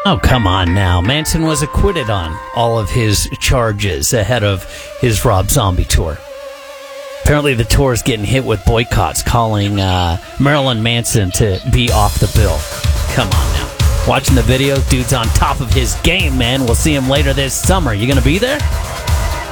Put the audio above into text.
Oh, come on now. Manson was acquitted on all of his charges ahead of his Rob Zombie tour. Apparently the tour is getting hit with boycotts, calling Marilyn Manson to be off the bill. Come on now. Watching the video, dude's on top of his game, man. We'll see him later this summer. You going to be there?